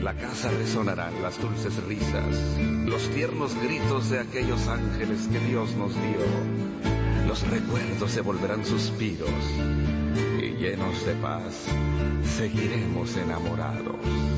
la casa resonarán las dulces risas, los tiernos gritos de aquellos ángeles que Dios nos dio. Los recuerdos se volverán suspiros y llenos de paz seguiremos enamorados.